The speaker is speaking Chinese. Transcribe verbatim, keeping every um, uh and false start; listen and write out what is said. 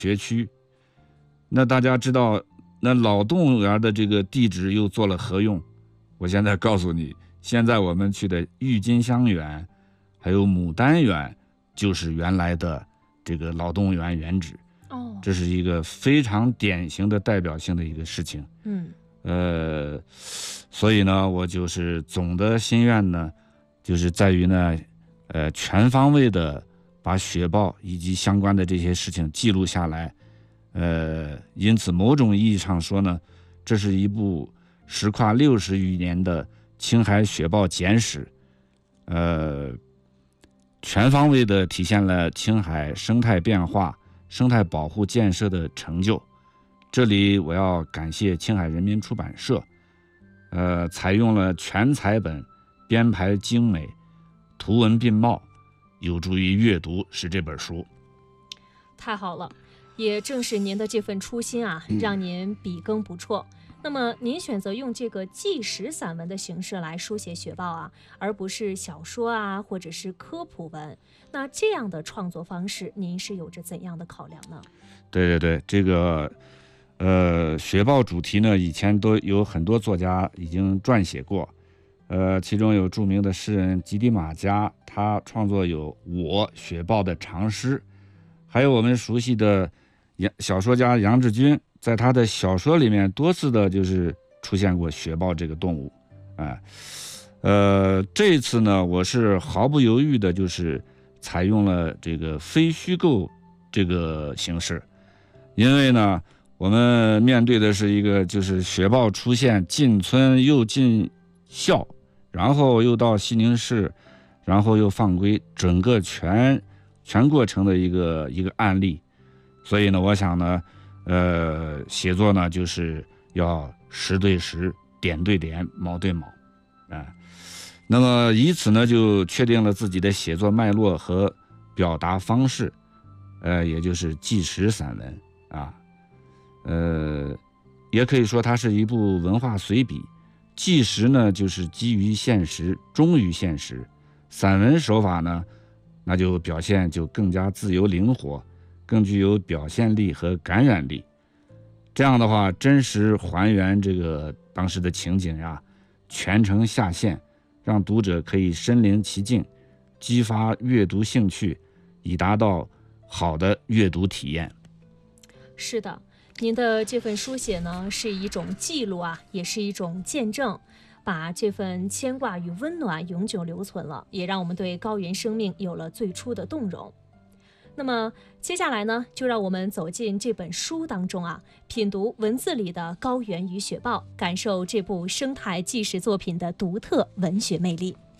学区。那大家知道，那老动物园的这个地址又做了何用？我现在告诉你，现在我们去的郁金香园，还有牡丹园，就是原来的这个老动物园原址。 哦， 这是一个非常典型的代表性的一个事情。 嗯， 呃，所以呢，我就是总的心愿呢，就是在于呢，呃，全方位的把雪豹以及相关的这些事情记录下来。呃，因此某种意义上说呢，这是一部实跨六十余年的青海雪豹简史，呃，全方位的体现了青海生态变化、生态保护建设的成就。这里我要感谢青海人民出版社，呃，采用了全彩本，编排精美，图文并茂，有助于阅读，使这本书。 太好了。也正是您的这份初心啊，让您笔耕不辍。那么您选择用这个纪实散文的形式来书写雪豹啊，而不是小说啊，或者是科普文，那这样的创作方式，您是有着怎样的考量呢？ 对对对，这个呃雪豹主题呢，以前都有很多作家已经撰写过，呃，其中有著名的诗人吉迪马加，他创作有《我雪豹》的长诗，还有我们熟悉的小说家杨志军，在他的小说里面多次的就是出现过雪豹这个动物，啊，呃，这次呢，我是毫不犹豫的，就是采用了这个非虚构这个形式，因为呢，我们面对的是一个就是雪豹出现进村又进校，然后又到西宁市，然后又放归，整个全全过程的一个一个案例。所以呢，我想呢，呃，写作呢就是要实对实，点对点，卯对卯，啊，那么以此呢就确定了自己的写作脉络和表达方式，呃，也就是纪实散文啊，呃，也可以说它是一部文化随笔。纪实呢就是基于现实，忠于现实；散文手法呢，那就表现就更加自由灵活。更具有表现力和感染力，这样的话，真实还原这个当时的情景呀，全程下线，让读者可以身临其境，激发阅读兴趣，以达到好的阅读体验。 是的，您的这份书写呢，是一种记录啊，也是一种见证，把这份牵挂与温暖永久留存了，也让我们对高原生命有了最初的动容。那么接下来呢，就让我们走进这本书当中啊，品读文字里的高原与雪豹，感受这部生态纪实作品的独特文学魅力。